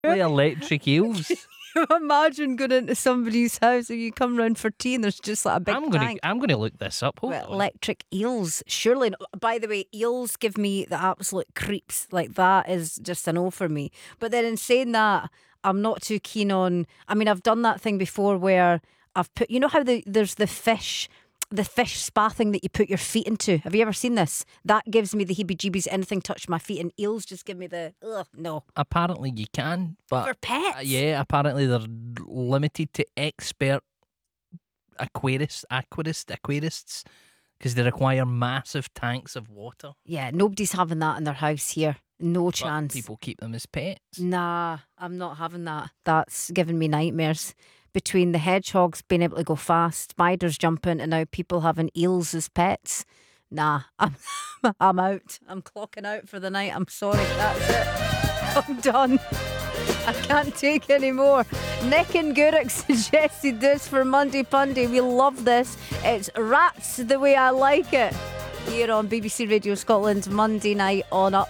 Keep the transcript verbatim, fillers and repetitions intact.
Like electric eels. Imagine going into somebody's house and you come round for tea and there's just like a big I'm gonna, tank. I'm gonna look this up. Hold Well, on. electric eels, surely. Not. By the way, eels give me the absolute creeps. Like that is just a no for me. But then in saying that, I'm not too keen on. I mean, I've done that thing before where I've put. You know how the, there's the fish. The fish spa thing that you put your feet into. Have you ever seen this? That gives me the heebie-jeebies. Anything touch my feet, and eels just give me the ugh. No. Apparently you can, but For pets? uh, yeah, apparently they're limited to expert aquarists, aquarists, aquarists, because they require massive tanks of water. Yeah, nobody's having that in their house here. No But chance. people keep them as pets. Nah, I'm not having that. That's giving me nightmares. Between the hedgehogs being able to go fast, spiders jumping, and now people having eels as pets. Nah, I'm I'm out. I'm clocking out for the night. I'm sorry. That's it. I'm done. I can't take any more. Nick and Guruk suggested this for Monday Punday. We love this. It's Rats the Way I Like It. Here on B B C Radio Scotland, Monday night on Up.